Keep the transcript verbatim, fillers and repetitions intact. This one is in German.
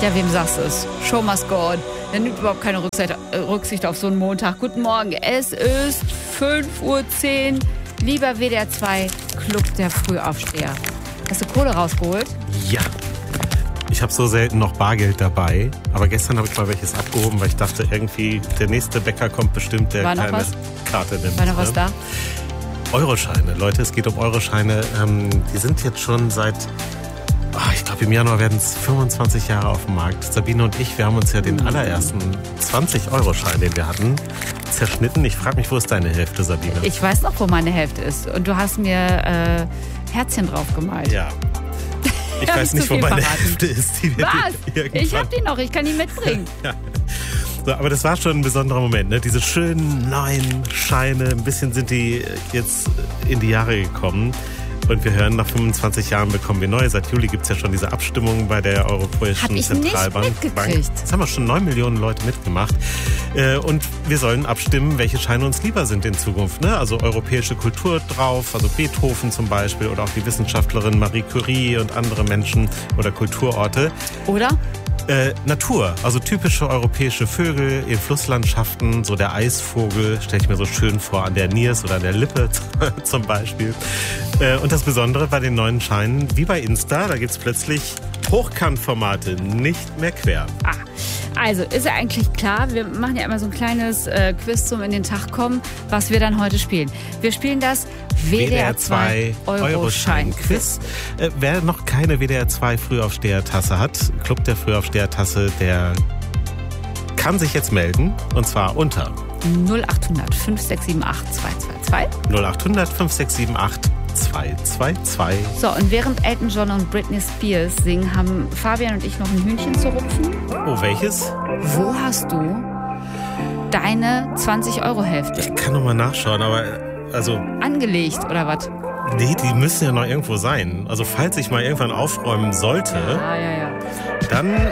Ja, wem sagst du es? Show must go on. Der nimmt überhaupt keine Rücksicht, äh, Rücksicht auf so einen Montag. Guten Morgen, es ist fünf Uhr zehn. Lieber W D R zwei Club der Frühaufsteher. Hast du Kohle rausgeholt? Ja. Ich habe so selten noch Bargeld dabei. Aber gestern habe ich mal welches abgehoben, weil ich dachte, irgendwie der nächste Bäcker kommt bestimmt, der War noch keine was? Karte nimmt. War noch was ne? da? Euroscheine, Leute, es geht um Euroscheine. Ähm, die sind jetzt schon seit, oh, ich glaube im Januar werden es fünfundzwanzig Jahre auf dem Markt. Sabine und ich, wir haben uns ja den allerersten zwanzig-Euro-Schein, den wir hatten, zerschnitten. Ich frage mich, wo ist deine Hälfte, Sabine? Ich weiß noch, wo meine Hälfte ist. Und du hast mir äh, Herzchen drauf gemalt. Ja. Ich Hab weiß ich nicht, zu wo viel meine verraten. Hälfte ist. Die wird Was? irgendwann- Ich hab die noch, ich kann die mitbringen. Ja. So, aber das war schon ein besonderer Moment, ne? Diese schönen neuen Scheine, ein bisschen sind die jetzt in die Jahre gekommen. Und wir hören, nach fünfundzwanzig Jahren bekommen wir neue. Seit Juli gibt es ja schon diese Abstimmung bei der Europäischen Hab ich nicht Zentralbank. mitgekriegt. Jetzt haben wir schon neun Millionen Leute mitgemacht. Äh, Und wir sollen abstimmen, welche Scheine uns lieber sind in Zukunft. Ne? Also europäische Kultur drauf, also Beethoven zum Beispiel oder auch die Wissenschaftlerin Marie Curie und andere Menschen oder Kulturorte. Oder? Äh, Natur, also typische europäische Vögel in Flusslandschaften, so der Eisvogel, stelle ich mir so schön vor an der Niers oder an der Lippe zum Beispiel. Äh, und das Besondere bei den neuen Scheinen, wie bei Insta, da gibt's plötzlich Hochkantformate, nicht mehr quer. Ah, also ist ja eigentlich klar, wir machen ja immer so ein kleines äh, Quiz zum in den Tag kommen, was wir dann heute spielen. Wir spielen das W D R zwei Euroschein-Quiz. Äh, wer noch keine W D R zwei Frühaufsteher-Tasse hat, Club der Frühaufsteher-Tasse, der kann sich jetzt melden. Und zwar unter null acht hundert fünf sechs sieben acht zwei zwei zwei. null acht hundert fünf sechs sieben acht zwei zwei zwei. So, und während Elton John und Britney Spears singen, haben Fabian und ich noch ein Hühnchen zu rupfen. Oh, welches? Wo hast du deine zwanzig-Euro-Hälfte? Ich kann noch mal nachschauen, aber also Angelegt, oder was? nee, die müssen ja noch irgendwo sein. Also falls ich mal irgendwann aufräumen sollte, Ah, ja, ja. dann